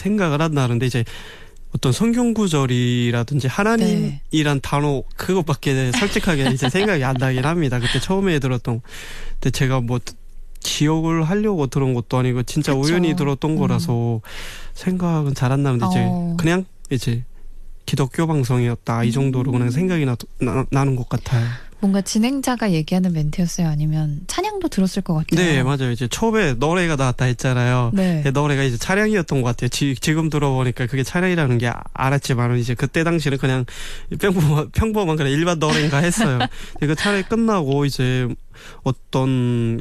생각을 안 나는데 이제 어떤 성경 구절이라든지 하나님이란 단어 그것밖에 솔직하게 이제 생각이 안 나긴 합니다. 그때 처음에 들었던 근데 제가 뭐 지옥을 하려고 들은 것도 아니고 진짜 그쵸. 우연히 들었던 거라서 생각은 잘 안 나는데 이제 그냥 이제 기독교 방송이었다 이 정도로 그냥 생각이 나는 것 같아요. 뭔가 진행자가 얘기하는 멘트였어요? 아니면 찬양도 들었을 것 같아요? 네, 맞아요. 이제 처음에 노래가 나왔다 했잖아요. 네. 노래가 이제 차량이었던 것 같아요. 지금 들어보니까 그게 차량이라는 게 알았지만 이제 그때 당시는 그냥 평범한 그냥 일반 노래인가 했어요. 그 차량이 끝나고 이제 어떤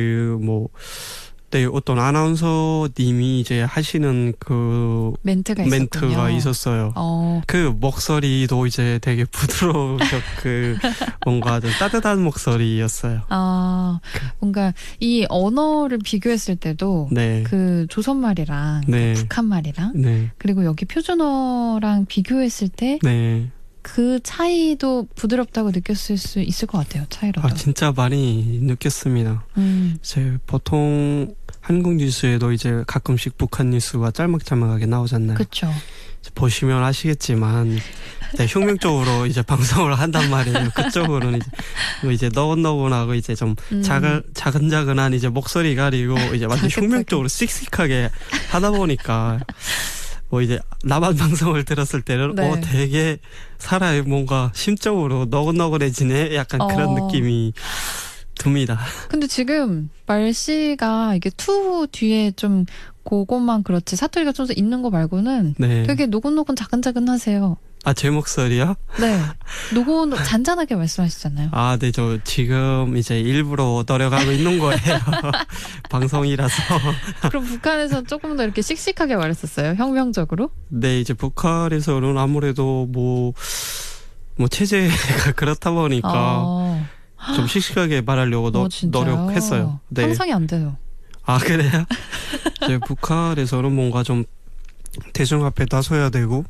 어떤 아나운서님이 이제 하시는 그 멘트가 있었어요. 그 목소리도 이제 되게 부드러운 뭔가 좀 따뜻한 목소리였어요. 뭔가 이 언어를 비교했을 때도 네. 그 조선말이랑 네. 북한말이랑 네. 그리고 여기 표준어랑 비교했을 때 네. 그 차이도 부드럽다고 느꼈을 수 있을 것 같아요. 차이로도. 진짜 많이 느꼈습니다. 이제 보통 한국 뉴스에도 이제 가끔씩 북한 뉴스가 짤막짤막하게 나오잖아요. 그렇죠. 보시면 아시겠지만 네, 혁명적으로 이제 방송을 한단 말이에요. 그쪽으로는 이제 너근너근하고 이제 좀 자근자근한 이제 목소리 가리고 이제 완전 혁명적으로 씩씩하게 하다 보니까 뭐 이제 남한 방송을 들었을 때는 네. 되게 사람이 뭔가 심적으로 너근너근해지네 약간 그런 느낌이 듭니다. 근데 지금 말씨가 이게 투 뒤에 좀 그것만 그렇지 사투리가 좀 있는 거 말고는 네. 되게 노곤노곤 자근자근하세요. 제 목소리요? 네. 잔잔하게 말씀하시잖아요. 네, 저 지금 이제 일부러 노력하고 있는 거예요. 방송이라서. 그럼 북한에서 조금 더 이렇게 씩씩하게 말했었어요? 혁명적으로? 네, 이제 북한에서는 아무래도 뭐 체제가 그렇다 보니까 좀 씩씩하게 말하려고 노력했어요. 네. 상상이 안 돼요. 그래요? 이제 북한에서는 뭔가 좀 대중 앞에 나서야 되고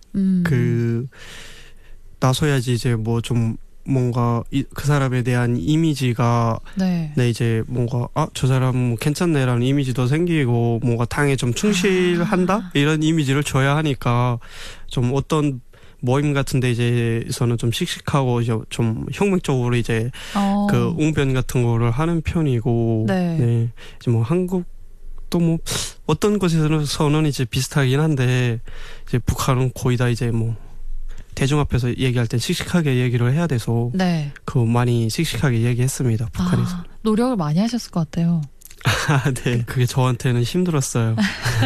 나서야지 이제 뭐 좀 뭔가 그 사람에 대한 이미지가 네 이제 뭔가 저 사람 괜찮네라는 이미지도 생기고 뭔가 당에 좀 충실한다 이런 이미지를 줘야 하니까 좀 어떤 모임 같은 데 이제서는 좀 씩씩하고 이제 좀 혁명적으로 이제 그 웅변 같은 거를 하는 편이고 네 이제 뭐 한국 또 뭐 어떤 곳에서는 이제 비슷하긴 한데 이제 북한은 거의 다 이제 뭐 대중 앞에서 얘기할 땐 씩씩하게 얘기를 해야 돼서 많이 씩씩하게 얘기했습니다. 북한에서. 노력을 많이 하셨을 것 같아요. 네. 그게 저한테는 힘들었어요.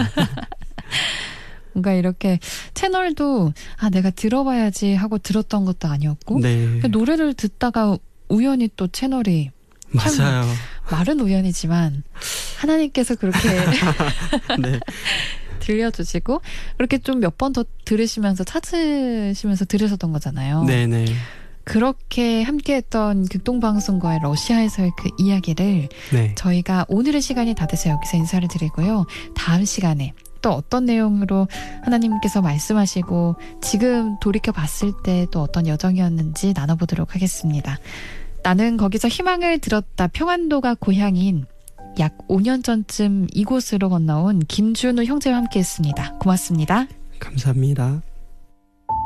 뭔가 이렇게 채널도 내가 들어봐야지 하고 들었던 것도 아니었고 노래를 듣다가 우연히 또 채널이 맞아요. 말은 우연이지만 하나님께서 그렇게 네. 들려주시고 그렇게 좀 몇 번 더 들으시면서 찾으시면서 들으셨던 거잖아요. 네네. 그렇게 함께했던 극동방송과의 러시아에서의 그 이야기를 저희가 오늘의 시간이 다 돼서 여기서 인사를 드리고요. 다음 시간에 또 어떤 내용으로 하나님께서 말씀하시고 지금 돌이켜 봤을 때 또 어떤 여정이었는지 나눠보도록 하겠습니다. 나는 거기서 희망을 들었다. 평안도가 고향인 약 5년 전쯤 이곳으로 건너온 김준우 형제와 함께했습니다. 고맙습니다. 감사합니다.